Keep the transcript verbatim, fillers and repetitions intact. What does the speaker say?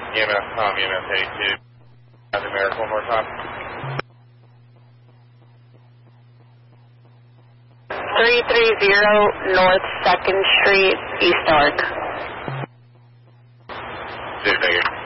E M S Tom, E M S eighty-two. At the America one more time. three three zero North second Street, East Arc. Dude, thank you.